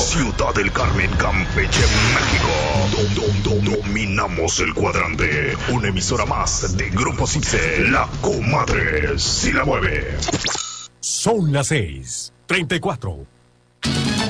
Ciudad del Carmen, Campeche, México. Dominamos el cuadrante. Una emisora más de Grupo Cipse, La Comadre, si la mueve. Son las 6:34.